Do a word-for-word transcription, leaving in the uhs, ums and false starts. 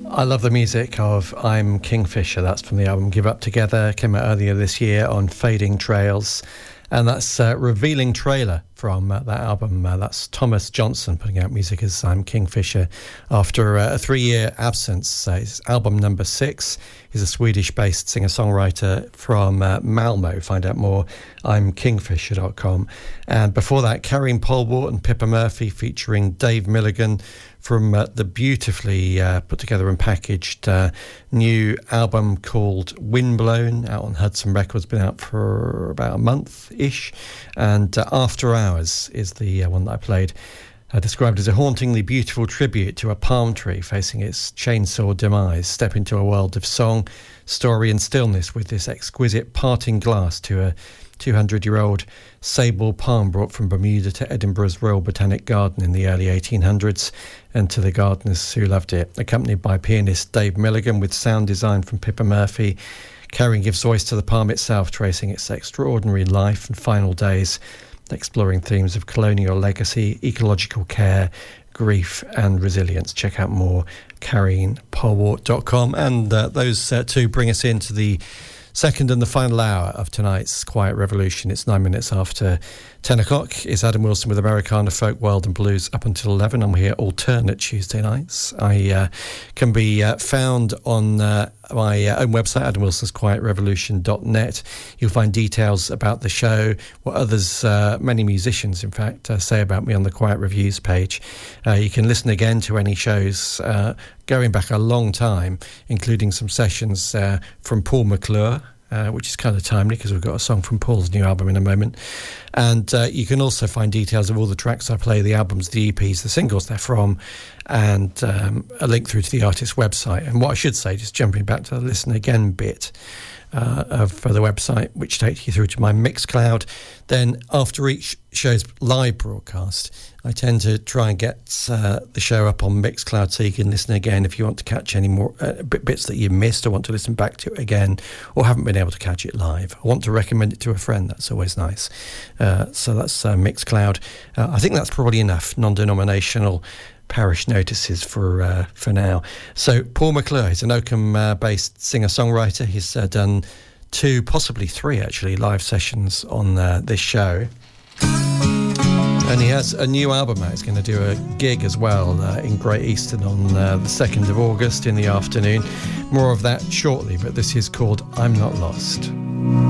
I love the music of I'm Kingfisher. That's from the album Give Up Together. Came out earlier this year on Fading Trails. And that's a revealing trailer from uh, that album. Uh, that's Thomas Johnson putting out music as I'm Kingfisher after uh, a three-year absence. Uh, it's album number six. He's a Swedish-based singer-songwriter from uh, Malmo. Find out more, I'm kingfisher dot com. And before that, Carrying Polwart and Pippa Murphy featuring Dave Milligan from uh, the beautifully uh, put together and packaged uh, new album called Windblown, out on Hudson Records, been out for about a month-ish. And uh, After Hours is the uh, one that I played, uh, described as a hauntingly beautiful tribute to a palm tree facing its chainsaw demise. Step into a world of song, story and stillness with this exquisite parting glass to a two hundred year old sable palm brought from Bermuda to Edinburgh's Royal Botanic Garden in the early eighteen hundreds, and to the gardeners who loved it. Accompanied by pianist Dave Milligan with sound design from Pippa Murphy, Carrying gives voice to the palm itself, tracing its extraordinary life and final days, exploring themes of colonial legacy, ecological care, grief and resilience. Check out more, carrying polwart dot com. And uh, those uh, two bring us into the second and the final hour of tonight's Quiet Revolution. It's nine minutes after ten o'clock. It's Adam Wilson with Americana, Folk, World and Blues up until eleven. I'm here alternate Tuesday nights. I uh, can be uh, found on uh, my uh, own website, adam wilsons quiet revolution dot net. You'll find details about the show, what others, uh, many musicians in fact, uh, say about me on the Quiet Reviews page. Uh, you can listen again to any shows uh, going back a long time, including some sessions uh, from Paul McClure, Uh, which is kind of timely because we've got a song from Paul's new album in a moment. And uh, you can also find details of all the tracks I play, the albums, the E Ps, the singles they're from, and um, a link through to the artist's website. And what I should say, just jumping back to the listen again bit uh, of uh, the website, which takes you through to my Mixcloud. Then after each show's live broadcast, I tend to try and get uh, the show up on Mixcloud so you can listen again if you want to catch any more uh, bits that you missed or want to listen back to it again or haven't been able to catch it live. I want to recommend it to a friend. That's always nice. Uh, so that's uh, Mixcloud. Uh, I think that's probably enough non-denominational parish notices for uh, for now. So Paul McClure is an Oakham-based uh, singer-songwriter. He's uh, done two, possibly three actually, live sessions on uh, this show. And he has a new album out. He's going to do a gig as well uh, in Great Eastern on uh, the second of August in the afternoon. More of that shortly, but this is called I'm Not Lost.